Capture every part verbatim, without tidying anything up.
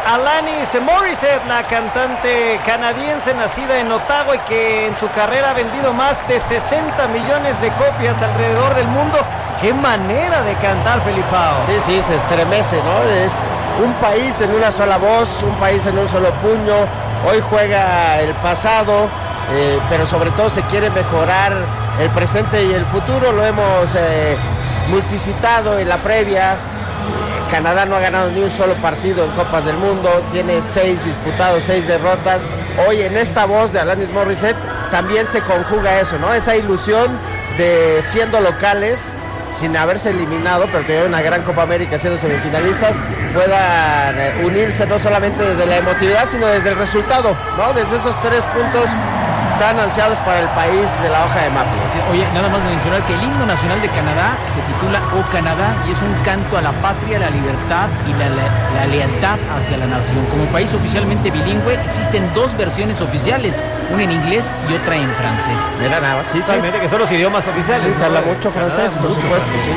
Alanis Morissette, la cantante canadiense nacida en Ottawa y que en su carrera ha vendido más de sesenta millones de copias alrededor del mundo. ¡Qué manera de cantar, Felipao! Sí, sí, se estremece, ¿no? Es un país en una sola voz, un país en un solo puño. Hoy juega el pasado, eh, pero sobre todo se quiere mejorar el presente y el futuro. Lo hemos eh, multicitado en la previa. Canadá no ha ganado ni un solo partido en Copas del Mundo, tiene seis disputados, seis derrotas. Hoy en esta voz de Alanis Morissette también se conjuga eso, ¿no? Esa ilusión de siendo locales, sin haberse eliminado, pero que hay una gran Copa América siendo semifinalistas, puedan unirse no solamente desde la emotividad, sino desde el resultado, ¿no? Desde esos tres puntos tan ansiados para el país de la hoja de mapa. Oye, nada más mencionar que el himno nacional de Canadá se titula O Canadá y es un canto a la patria, la libertad y la, la, la lealtad hacia la nación. Como país oficialmente bilingüe, existen dos versiones oficiales, una en inglés y otra en francés. Mira nada, sí, sí. Realmente que son los idiomas oficiales. Sí, se habla mucho francés, por supuesto, sí.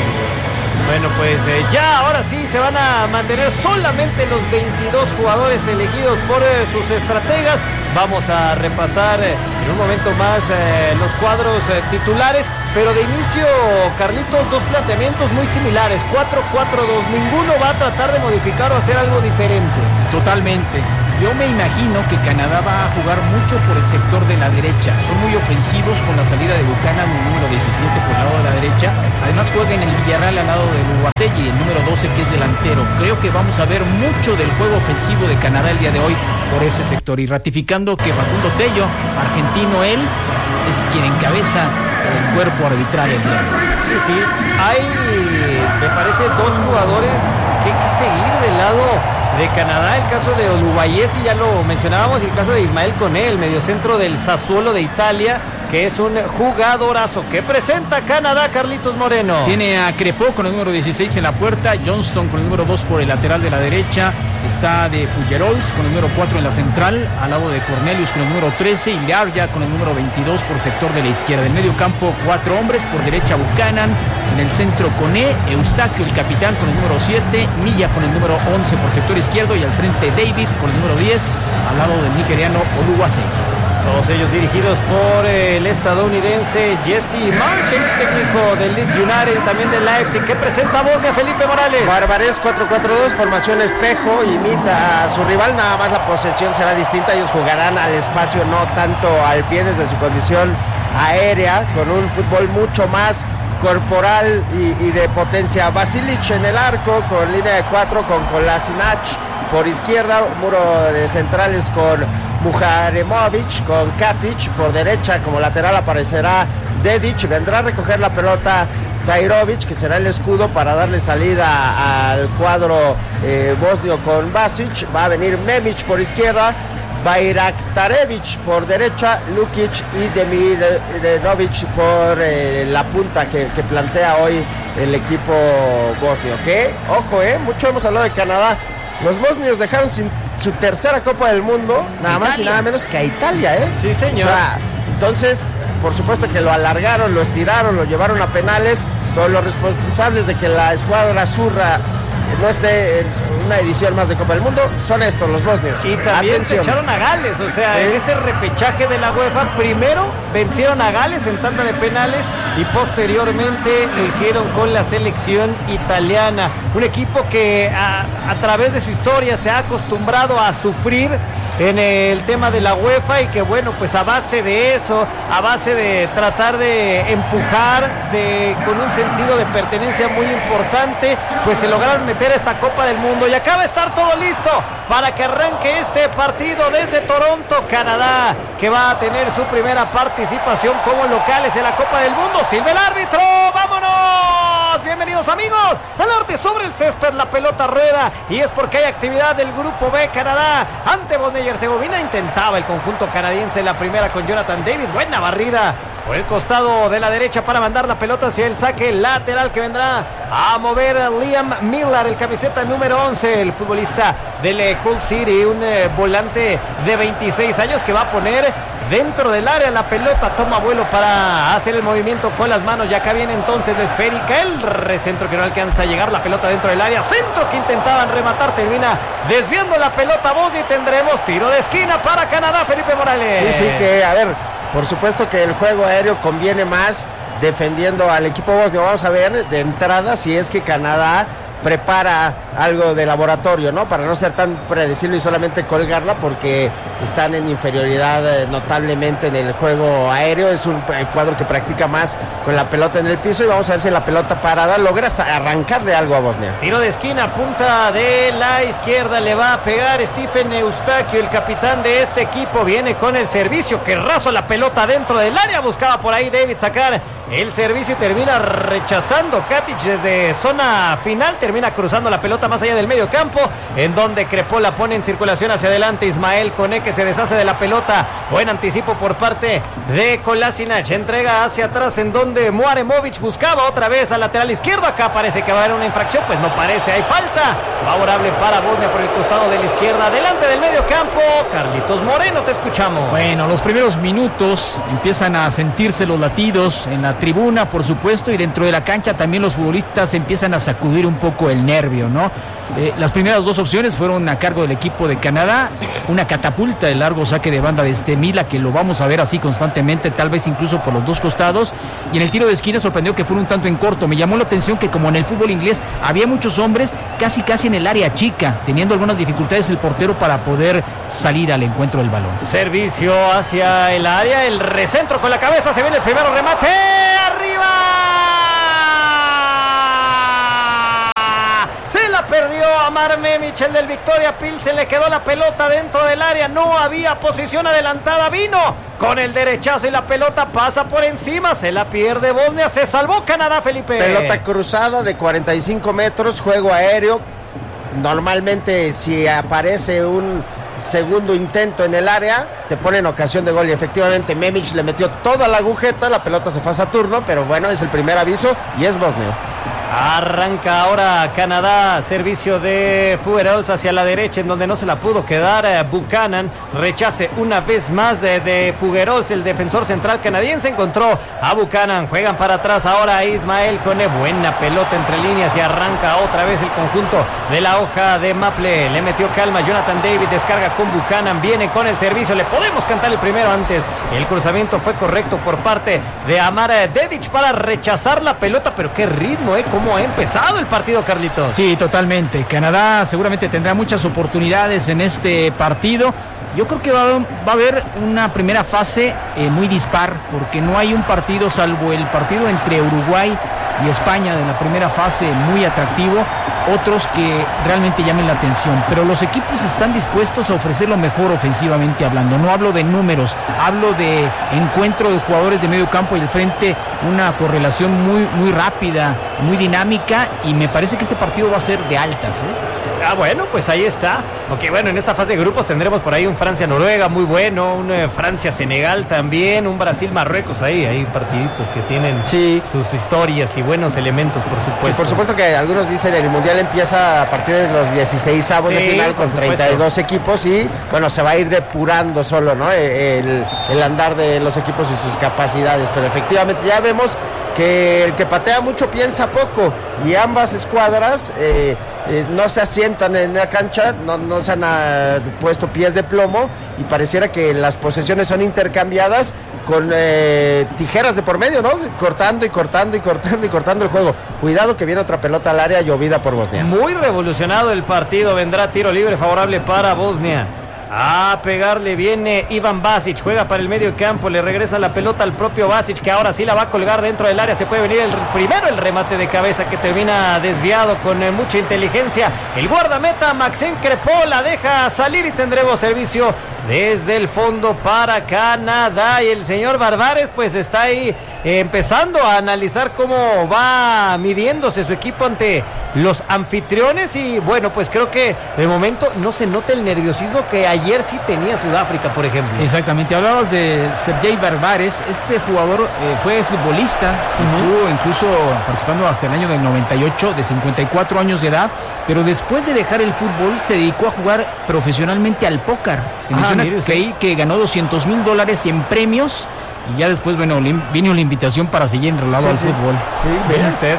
Bueno, pues eh, ya ahora sí se van a mantener solamente los veintidós jugadores elegidos por eh, sus estrategas. Vamos a repasar eh, en un momento más eh, los cuadros eh, titulares, pero de inicio, Carlitos, dos planteamientos muy similares, cuatro cuatro dos. Ninguno va a tratar de modificar o hacer algo diferente. Totalmente. Yo me imagino que Canadá va a jugar mucho por el sector de la derecha. Son muy ofensivos con la salida de Buchanan, el número diecisiete por el lado de la derecha. Además juega en el Villarreal al lado de Uguacelli, el número doce que es delantero. Creo que vamos a ver mucho del juego ofensivo de Canadá el día de hoy por ese sector. Y ratificando que Facundo Tello, argentino él, es quien encabeza el cuerpo arbitral. Sí, sí. Hay, me parece, dos jugadores que hay que seguir del lado de Canadá. El caso de Olubayesi, ya lo mencionábamos, y el caso de Ismael Koné, el mediocentro del Sassuolo de Italia, que es un jugadorazo. ¿Qué presenta Canadá, Carlitos Moreno? Tiene a Crepó con el número dieciséis en la puerta, Johnston con el número dos por el lateral de la derecha, está de Fullerols con el número cuatro en la central, al lado de Cornelius con el número trece y Larja con el número veintidós por sector de la izquierda. En medio campo, cuatro hombres, por derecha Buchanan, en el centro Koné, Eustaquio el capitán con el número siete, Milla con el número once por sector izquierdo y al frente David con el número diez, al lado del nigeriano Oluwaseyi. Todos ellos dirigidos por el estadounidense Jesse March, ex técnico del Leeds United y también del Leipzig. ¿Qué presenta voz de Felipe Morales? Barbarés cuatro cuatro dos, formación espejo, imita a su rival, nada más la posesión será distinta. Ellos jugarán al espacio, no tanto al pie desde su condición aérea, con un fútbol mucho más corporal y, y de potencia. Basilic en el arco, con línea de cuatro, con Kolasinac por izquierda, muro de centrales con Muharemovic, con Katic por derecha, como lateral aparecerá Dedic, vendrá a recoger la pelota Tajrovic, que será el escudo para darle salida al cuadro eh, bosnio con Basic, va a venir Memic por izquierda, Bayraktarevic por derecha, Lukic y Demirovic por eh, la punta que, que plantea hoy el equipo bosnio. Que, ojo, eh, mucho hemos hablado de Canadá. Los bosnios dejaron sin su tercera Copa del Mundo, nada más y nada menos que a Italia, ¿eh? Sí, señor. O sea, entonces, por supuesto que lo alargaron, lo estiraron, lo llevaron a penales, pero los responsables de que la escuadra azurra no esté en una edición más de Copa del Mundo son estos, los bosnios. Y también Atención. se echaron a Gales, o sea, ¿sí? En ese repechaje de la UEFA, primero vencieron a Gales en tanda de penales y posteriormente lo hicieron con la selección italiana. Un equipo que a, a través de su historia se ha acostumbrado a sufrir en el tema de la UEFA y que bueno, pues a base de eso, a base de tratar de empujar de, con un sentido de pertenencia muy importante, pues se lograron meter a esta Copa del Mundo y acaba de estar todo listo para que arranque este partido desde Toronto, Canadá, que va a tener su primera participación como locales en la Copa del Mundo. Silva el árbitro, ¡vámonos! Bienvenidos amigos, al arte sobre el césped, la pelota rueda y es porque hay actividad del grupo B. Canadá ante Bosnia y Herzegovina. Intentaba el conjunto canadiense la primera con Jonathan David, buena barrida por el costado de la derecha para mandar la pelota hacia el saque lateral que vendrá a mover a Liam Miller, el camiseta número once, el futbolista del Hull City, un eh, volante de veintiséis años que va a poner dentro del área, la pelota toma vuelo para hacer el movimiento con las manos, y acá viene entonces la esférica, el recentro que no alcanza a llegar, la pelota dentro del área, centro que intentaban rematar, termina desviando la pelota Bosnia y tendremos tiro de esquina para Canadá, Felipe Morales. Sí, sí, que a ver, por supuesto que el juego aéreo conviene más defendiendo al equipo bosnio. Vamos a ver de entrada si es que Canadá prepara algo de laboratorio, ¿no? Para no ser tan predecible y solamente colgarla, porque están en inferioridad eh, notablemente en el juego aéreo. Es un eh, cuadro que practica más con la pelota en el piso, y vamos a ver si la pelota parada logra arrancarle algo a Bosnia. Tiro de esquina, punta de la izquierda, le va a pegar Stephen Eustaquio, el capitán de este equipo, viene con el servicio, que raso la pelota dentro del área, buscaba por ahí David sacar el servicio y termina rechazando Katic desde zona final, termina cruzando la pelota más allá del medio campo, en donde Crepó la pone en circulación hacia adelante. Ismael Koné, que se deshace de la pelota, buen anticipo por parte de Kolasinac, entrega hacia atrás en donde Muaremovic buscaba otra vez al lateral izquierdo, acá parece que va a haber una infracción, pues no parece, hay falta favorable para Bosnia por el costado de la izquierda, delante del medio campo. Carlitos Moreno, te escuchamos. Bueno, los primeros minutos empiezan a sentirse los latidos en la tribuna, por supuesto, y dentro de la cancha también los futbolistas empiezan a sacudir un poco el nervio, ¿no? Eh, las primeras dos opciones fueron a cargo del equipo de Canadá, una catapulta de largo saque de banda de este Mila, que lo vamos a ver así constantemente, tal vez incluso por los dos costados, y en el tiro de esquina sorprendió que fuera un tanto en corto. Me llamó la atención que, como en el fútbol inglés, había muchos hombres casi casi en el área chica, teniendo algunas dificultades el portero para poder salir al encuentro del balón. Servicio hacia el área, el recentro con la cabeza, se viene el primero remate, arriba. Se la perdió Amar Memic, el del Victoria Pilsen, le quedó la pelota dentro del área, no había posición adelantada, vino con el derechazo y la pelota pasa por encima, se la pierde Bosnia, se salvó Canadá, Felipe. Pelota cruzada de cuarenta y cinco metros, juego aéreo. Normalmente si aparece un segundo intento en el área, te pone en ocasión de gol, y efectivamente Memic le metió toda la agujeta, la pelota se fue a Saturno, pero bueno, es el primer aviso y es bosnio. Arranca ahora Canadá, servicio de Fuerols hacia la derecha, en donde no se la pudo quedar eh, Buchanan, rechace una vez más de, de Fuerols, el defensor central canadiense, encontró a Buchanan, juegan para atrás ahora a Ismael Koné, buena pelota entre líneas y arranca otra vez el conjunto de la hoja de Maple, le metió calma Jonathan David, descarga con Buchanan, viene con el servicio, le podemos cantar el primero antes, el cruzamiento fue correcto por parte de Amar Dedic para rechazar la pelota, pero qué ritmo, eh, cómo ha empezado el partido, Carlitos. Sí, totalmente. Canadá seguramente tendrá muchas oportunidades en este partido. Yo creo que va, va a haber una primera fase eh, muy dispar, porque no hay un partido, salvo el partido entre Uruguay y España de la primera fase, muy atractivo, otros que realmente llamen la atención, pero los equipos están dispuestos a ofrecer lo mejor ofensivamente hablando. No hablo de números, hablo de encuentro de jugadores de medio campo y el frente, una correlación muy, muy rápida, muy dinámica, y me parece que este partido va a ser de altas, ¿eh? Ah, bueno, pues ahí está. Aunque bueno, en esta fase de grupos tendremos por ahí un Francia-Noruega muy bueno, un eh, Francia-Senegal también, un Brasil-Marruecos, ahí hay partiditos que tienen sí. sus historias y buenos elementos, por supuesto. Sí, por supuesto que algunos dicen el Mundial empieza a partir de los dieciseisavos sí, de final con treinta y dos equipos, y bueno, se va a ir depurando solo, ¿no? El, el andar de los equipos y sus capacidades, pero efectivamente ya vemos que el que patea mucho piensa poco, y ambas escuadras eh, eh, no se asientan en la cancha, no, no se han uh, puesto pies de plomo, y pareciera que las posesiones son intercambiadas con eh, tijeras de por medio, ¿no? Cortando y cortando y cortando y cortando el juego. Cuidado que viene otra pelota al área llovida por Bosnia. Muy revolucionado el partido, vendrá tiro libre favorable para Bosnia. A pegarle viene Ivan Basic, juega para el medio campo, le regresa la pelota al propio Basic, que ahora sí la va a colgar dentro del área, se puede venir el primero, el remate de cabeza que termina desviado con eh, mucha inteligencia, el guardameta Maxime Crepó la deja salir y tendremos servicio desde el fondo para Canadá, y el señor Barbares pues está ahí eh, empezando a analizar cómo va midiéndose su equipo ante los anfitriones y bueno, pues creo que de momento no se nota el nerviosismo que ayer sí tenía Sudáfrica, por ejemplo. Exactamente, hablabas de Sergei Barbares, este jugador eh, fue futbolista, uh-huh. estuvo incluso participando hasta el año del noventa y ocho, de cincuenta y cuatro años de edad, pero después de dejar el fútbol se dedicó a jugar profesionalmente al póker. Se ah, menciona que, ahí, que ganó doscientos mil dólares en premios y ya después, bueno, vino la invitación para seguir enrolado sí, al sí. fútbol. Sí, mira usted.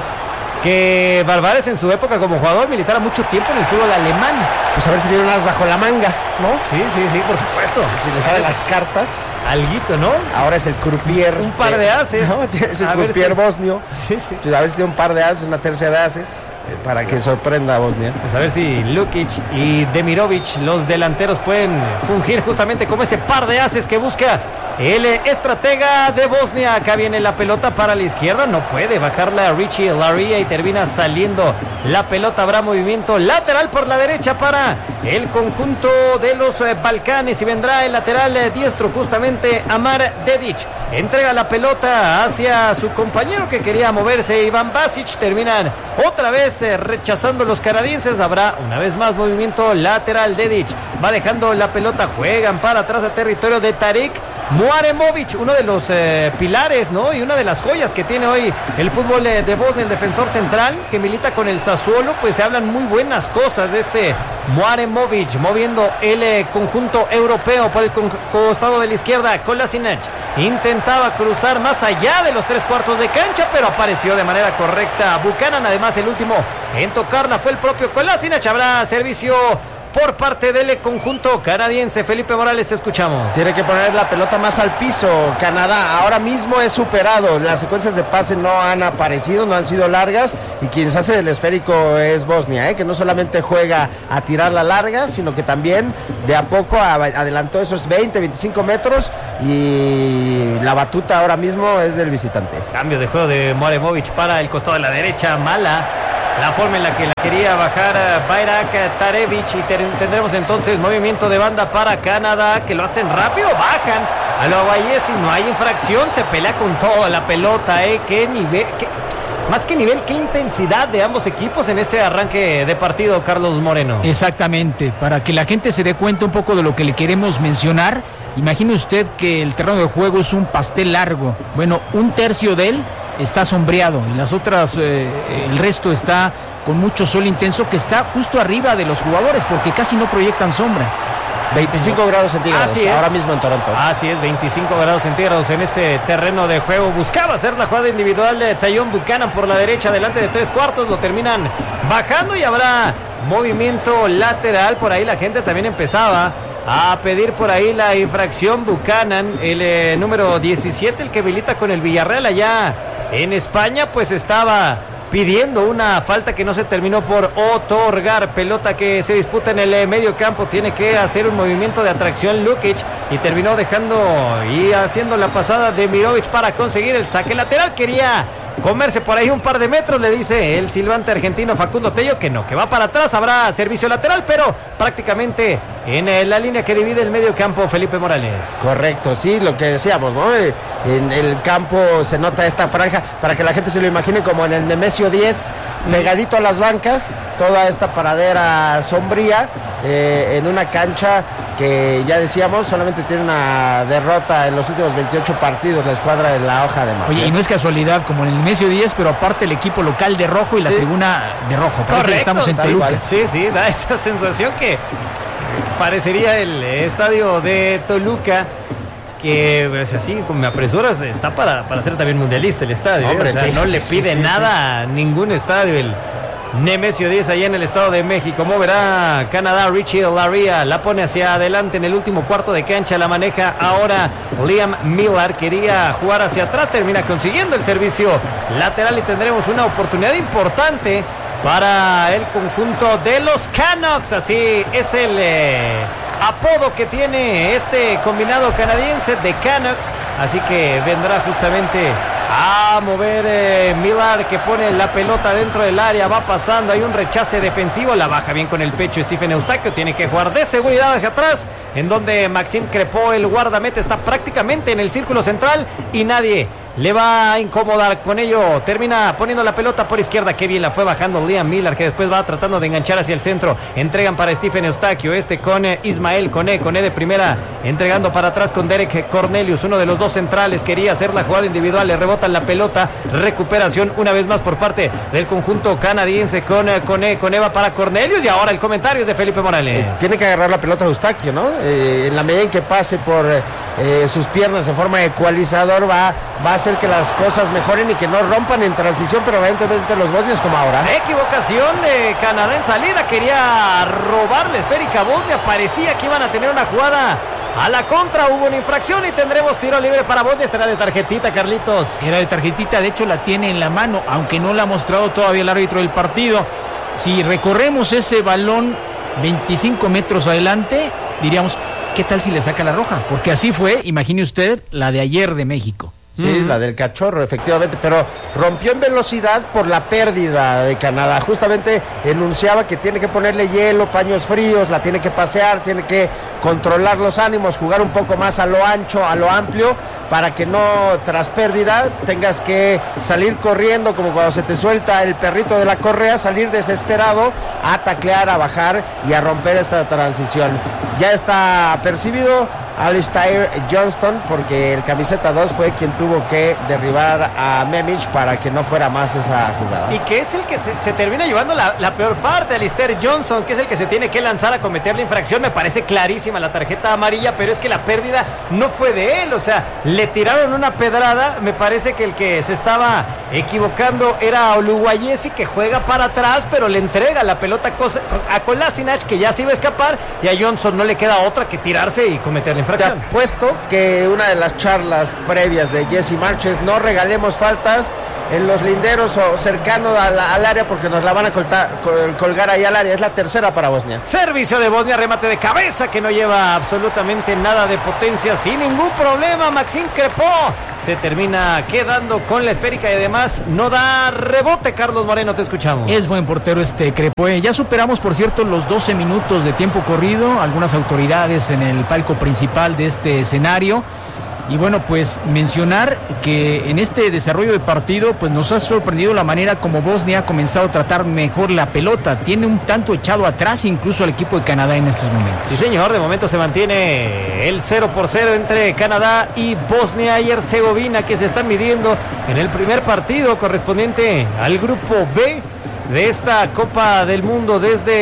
Que Barbares en su época como jugador militar mucho tiempo en el fútbol alemán. Pues a ver si tiene unas bajo la manga, ¿no? Sí, sí, sí, por supuesto. Si, si le sabe las cartas. Alguito, ¿no? Ahora es el croupier. Un par de ases. ¿No? Es el a croupier si... bosnio. Sí, sí. Pues a ver si tiene un par de ases, una tercia de ases, eh, para que sorprenda a Bosnia. Pues a ver si Lukic y Demirovic, los delanteros, pueden fungir justamente como ese par de ases que busca el estratega de Bosnia. Acá viene la pelota para la izquierda, no puede bajarla Richie Laryea y termina saliendo la pelota. Habrá movimiento lateral por la derecha para el conjunto de los eh, Balcanes y vendrá el lateral eh, diestro justamente Amar Dedic. Entrega la pelota hacia su compañero que quería moverse, Ivan Basic. Terminan otra vez eh, rechazando los canadienses. Habrá una vez más movimiento lateral. Dedic va dejando la pelota, juegan para atrás a territorio de Tarik Muaremovic, uno de los eh, pilares, ¿no? Y una de las joyas que tiene hoy el fútbol eh, de Bosnia, el defensor central que milita con el Sassuolo. Pues se hablan muy buenas cosas de este Muaremovic, moviendo el eh, conjunto europeo por el con- costado de la izquierda. Kolasinac intentaba cruzar más allá de los tres cuartos de cancha, pero apareció de manera correcta Buchanan. Además, el último en tocarla fue el propio Kolasinac. Habrá servicio por parte del conjunto canadiense. Felipe Morales, te escuchamos. Tiene que poner la pelota más al piso Canadá. Ahora mismo es superado. Las secuencias de pase no han aparecido, no han sido largas. Y quien se hace del esférico es Bosnia, ¿eh? Que no solamente juega a tirar la larga, sino que también de a poco adelantó esos veinte, veinticinco metros. Y la batuta ahora mismo es del visitante. Cambio de juego de Muaremovic para el costado de la derecha. Mala la forma en la que la quería bajar Bayrak Tarevic y ter- tendremos entonces movimiento de banda para Canadá, que lo hacen rápido, bajan a lo Aguayés y no hay infracción, se pelea con toda la pelota, ¿eh? Qué nivel, qué, más que nivel, qué intensidad de ambos equipos en este arranque de partido, Carlos Moreno. Exactamente, para que la gente se dé cuenta un poco de lo que le queremos mencionar. Imagine usted que el terreno de juego es un pastel largo, bueno, un tercio de él está sombreado y las otras, eh, el resto está con mucho sol intenso que está justo arriba de los jugadores porque casi no proyectan sombra. veinticinco sí, grados centígrados Así es. Ahora mismo en Toronto. Así es, veinticinco grados centígrados en este terreno de juego. Buscaba hacer la jugada individual de Tajon Buchanan por la derecha, delante de tres cuartos, lo terminan bajando y habrá movimiento lateral. Por ahí la gente también empezaba a pedir por ahí la infracción. Buchanan, el eh, número diecisiete, el que milita con el Villarreal allá en España, pues estaba pidiendo una falta que no se terminó por otorgar. Pelota que se disputa en el eh, medio campo, tiene que hacer un movimiento de atracción Lukic y terminó dejando y haciendo la pasada de Mirovic para conseguir el saque lateral. Quería comerse por ahí un par de metros, le dice el silbante argentino Facundo Tello que no, que va para atrás. Habrá servicio lateral, pero prácticamente en eh, la línea que divide el medio campo. Felipe Morales. Correcto, sí, lo que decíamos, ¿no? En el campo se nota esta franja, para que la gente se lo imagine como en el Nemesio diez, pegadito a las bancas, toda esta paradera sombría, eh, en una cancha que ya decíamos, solamente tiene una derrota en los últimos veintiocho partidos la escuadra de la hoja de Mar. Oye, y no es casualidad, como en el Nemesio diez, pero aparte el equipo local de rojo y la sí. tribuna de rojo. Parece que estamos en Toluca. Sí, sí, da esa sensación que parecería el estadio de Toluca, que pues, así como me apresuras, está para, para ser también mundialista el estadio. Hombre, ¿eh? O sea, sí, no le pide sí, sí, nada sí. a ningún estadio el Nemesio diez allá en el Estado de México. Moverá Canadá, Richie Laryea, la pone hacia adelante en el último cuarto de cancha, la maneja ahora Liam Miller, quería jugar hacia atrás, termina consiguiendo el servicio lateral y tendremos una oportunidad importante para el conjunto de los Canucks. Así es el eh, apodo que tiene este combinado canadiense de Canucks, así que vendrá justamente a mover eh, Miller, que pone la pelota dentro del área, va pasando, hay un rechace defensivo, la baja bien con el pecho Stephen Eustaquio, tiene que jugar de seguridad hacia atrás, en donde Maxime Crepeau, el guardameta, está prácticamente en el círculo central y nadie le va a incomodar. Con ello termina poniendo la pelota por izquierda. Qué bien la fue bajando Liam Miller, que después va tratando de enganchar hacia el centro. Entregan para Stephen Eustaquio, este con eh, Ismael Koné, Koné de primera, entregando para atrás con Derek Cornelius, uno de los dos centrales. Quería hacer la jugada individual, le rebotan la pelota. Recuperación una vez más por parte del conjunto canadiense con eh, Koné. Koné va para Cornelius y ahora el comentario es de Felipe Morales. Eh, tiene que agarrar la pelota Eustaquio, ¿no? Eh, en la medida en que pase por eh, sus piernas en forma de ecualizador va, va a hacer que las cosas mejoren y que no rompan en transición, pero evidentemente los bosnios como ahora. Equivocación de Canadá en salida, quería robarle esférica a Bosnia, parecía que iban a tener una jugada a la contra, hubo una infracción y tendremos tiro libre para Bosnia. Estará de tarjetita, Carlitos. Era de tarjetita, de hecho la tiene en la mano, aunque no la ha mostrado todavía el árbitro del partido. Si recorremos ese balón veinticinco metros adelante, diríamos, ¿qué tal si le saca la roja? Porque así fue, imagine usted, la de ayer de México. Sí, mm. la del cachorro, efectivamente, pero rompió en velocidad por la pérdida de Canadá. Justamente enunciaba que tiene que ponerle hielo, paños fríos, la tiene que pasear, tiene que controlar los ánimos, jugar un poco más a lo ancho, a lo amplio, para que no, tras pérdida, tengas que salir corriendo como cuando se te suelta el perrito de la correa, salir desesperado a taclear, a bajar y a romper esta transición. Ya está percibido Alistair Johnston, porque el camiseta dos fue quien tuvo que derribar a Memic para que no fuera más esa jugada. Y que es el que te, se termina llevando la, la peor parte, Alistair Johnston, que es el que se tiene que lanzar a cometer la infracción. Me parece clarísima la tarjeta amarilla, pero es que la pérdida no fue de él, o sea, le tiraron una pedrada. Me parece que el que se estaba equivocando era Oluwayesi, que juega para atrás, pero le entrega la pelota a Kolasinac, que ya se iba a escapar, y a Johnson no le queda otra que tirarse y cometer la infracción. Te apuesto que una de las charlas previas de Jesse Marches, no regalemos faltas en los linderos o cercano al, al área, porque nos la van a coltar, col, colgar ahí al área. Es la tercera para Bosnia. Servicio de Bosnia, remate de cabeza que no lleva absolutamente nada de potencia, sin ningún problema. Maxime Crépeau se termina quedando con la esférica y además no da rebote. Carlos Moreno, te escuchamos. Es buen portero este Crépeau. Ya superamos, por cierto, los doce minutos de tiempo corrido. Algunas autoridades en el palco principal de este escenario. Y bueno, pues mencionar que en este desarrollo de partido pues nos ha sorprendido la manera como Bosnia ha comenzado a tratar mejor la pelota. Tiene un tanto echado atrás incluso al equipo de Canadá en estos momentos. Sí, señor, de momento se mantiene el cero por cero entre Canadá y Bosnia y Herzegovina, que se están midiendo en el primer partido correspondiente al grupo B de esta Copa del Mundo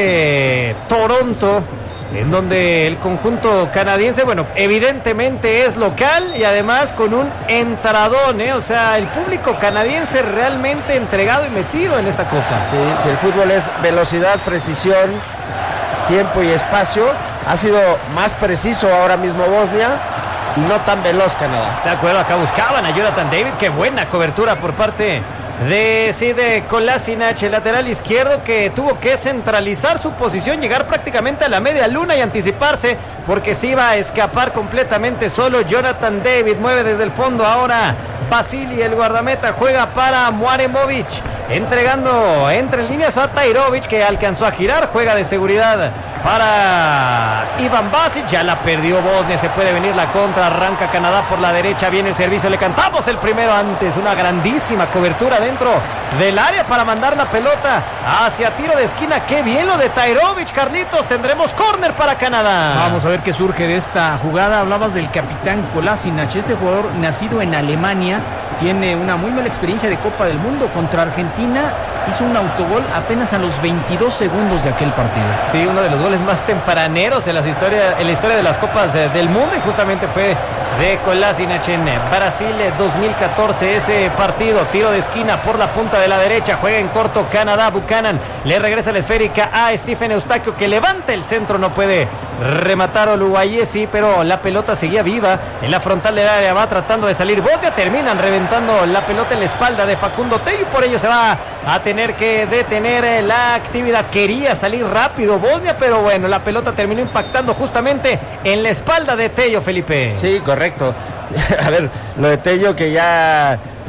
desde Toronto, en donde el conjunto canadiense, bueno, evidentemente es local y además con un entradón, ¿eh? O sea, el público canadiense realmente entregado y metido en esta Copa. Sí, sí, el fútbol es velocidad, precisión, tiempo y espacio. Ha sido más preciso ahora mismo Bosnia y no tan veloz Canadá. De acuerdo, acá buscaban a Jonathan David, qué buena cobertura por parte de sí, de Kolasinac, el lateral izquierdo, que tuvo que centralizar su posición, llegar prácticamente a la media luna y anticiparse porque se iba a escapar completamente solo. Jonathan David mueve desde el fondo ahora. Vasili, el guardameta, juega para Muaremovic, entregando entre líneas a Tajrovic, que alcanzó a girar, juega de seguridad para Ivan Basic, ya la perdió Bosnia, se puede venir la contra, arranca Canadá por la derecha, viene el servicio, le cantamos el primero antes, una grandísima cobertura dentro del área para mandar la pelota hacia tiro de esquina. Qué bien lo de Tajrovic, Carlitos, tendremos córner para Canadá. Vamos a ver qué surge de esta jugada. Hablabas del capitán Kolasinac, este jugador nacido en Alemania, tiene una muy mala experiencia de Copa del Mundo. Contra Argentina hizo un autogol apenas a los veintidós segundos de aquel partido. Sí, uno de los goles más tempraneros en, las historia, en la historia de las Copas del Mundo, y justamente fue de Kolasinac en Brasil dos mil catorce. Ese partido, tiro de esquina por la punta de la derecha, juega en corto Canadá. Buchanan le regresa la esférica a Stephen Eustaquio, que levanta el centro, no puede rematar Oluwayesi, pero la pelota seguía viva en la frontal del área, va tratando de salir Bosnia, terminan reventando la pelota en la espalda de Facundo Tello, y por ello se va a tener que detener la actividad. Quería salir rápido Bosnia, pero bueno, la pelota terminó impactando justamente en la espalda de Tello, Felipe. Sí, correcto. A ver, lo de Tello, que ya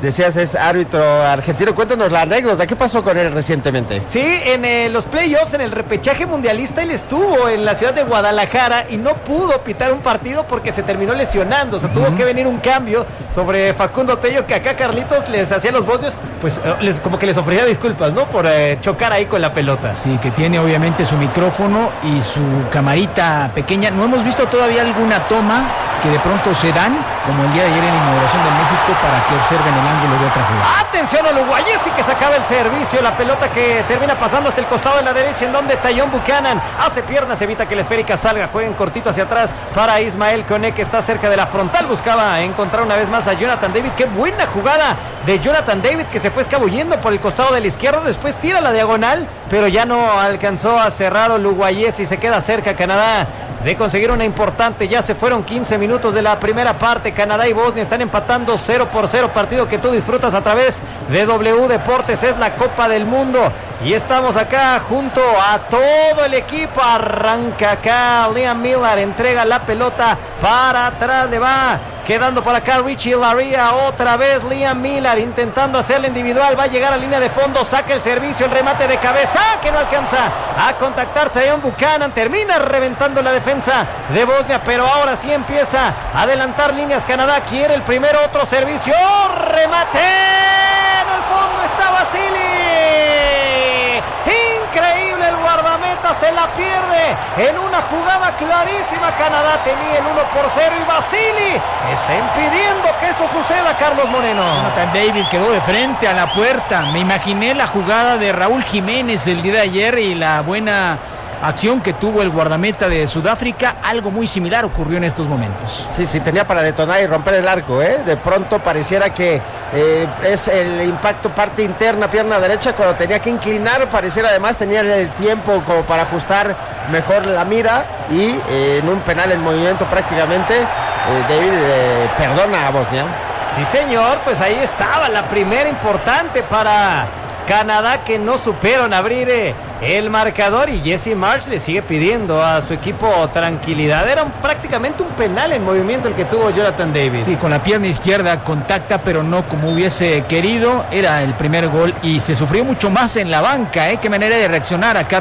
decías es árbitro argentino. Cuéntanos la anécdota, ¿qué pasó con él recientemente? Sí, en eh, los playoffs, en el repechaje mundialista, él estuvo en la ciudad de Guadalajara y no pudo pitar un partido porque se terminó lesionando, o sea, uh-huh. tuvo que venir un cambio sobre Facundo Tello, que acá Carlitos les hacía los bosnios, pues les, como que les ofrecía disculpas, ¿no? Por eh, chocar ahí con la pelota. Sí, que tiene obviamente su micrófono y su camarita pequeña. No hemos visto todavía alguna toma que de pronto se dan, como el día de ayer en la inauguración de México, para que observen el ángulo de otra jugada. Atención al uruguayesi que sacaba el servicio, la pelota que termina pasando hasta el costado de la derecha, en donde Tajon Buchanan hace piernas, evita que la esférica salga, juega en cortito hacia atrás para Ismael Koné, que está cerca de la frontal, buscaba encontrar una vez más a Jonathan David. Qué buena jugada de Jonathan David, que se fue escabullendo por el costado de la izquierda, después tira la diagonal, pero ya no alcanzó a cerrar el uruguayesi, se queda cerca Canadá de conseguir una importante. Ya se fueron quince minutos de la primera parte. Canadá y Bosnia están empatando cero por cero, partido que tú disfrutas a través de W Deportes. Es la Copa del Mundo y estamos acá junto a todo el equipo. Arranca acá Liam Miller, entrega la pelota para atrás, le va quedando por acá Richie Laryea, otra vez Liam Miller intentando hacerla individual, va a llegar a línea de fondo, saca el servicio, el remate de cabeza que no alcanza a contactar Tajon Buchanan, termina reventando la defensa de Bosnia, pero ahora sí empieza a adelantar líneas Canadá, quiere el primero, otro servicio, ¡oh, remate! En el fondo está Vasily, increíble, el guardameta se la pierde en una jugada clarísima. Canadá tenía el uno por cero y Vasily está impidiendo que eso suceda, Carlos Moreno. Jonathan David quedó de frente a la puerta. Me imaginé la jugada de Raúl Jiménez el día de ayer y la buena acción que tuvo el guardameta de Sudáfrica. Algo muy similar ocurrió en estos momentos. Sí, sí, tenía para detonar y romper el arco, ¿eh? De pronto pareciera que eh, es el impacto parte interna, pierna derecha, cuando tenía que inclinar, pareciera además tenía el tiempo como para ajustar mejor la mira y eh, en un penal en movimiento prácticamente eh, David eh, perdona a Bosnia. Sí, señor, pues ahí estaba la primera importante para Canadá, que no supieron abrir eh, el marcador, y Jesse Marsh le sigue pidiendo a su equipo tranquilidad. Era un, prácticamente un penal en movimiento el que tuvo Jonathan David. Sí, con la pierna izquierda contacta, pero no como hubiese querido. Era el primer gol y se sufrió mucho más en la banca, ¿eh? Qué manera de reaccionar a Carlos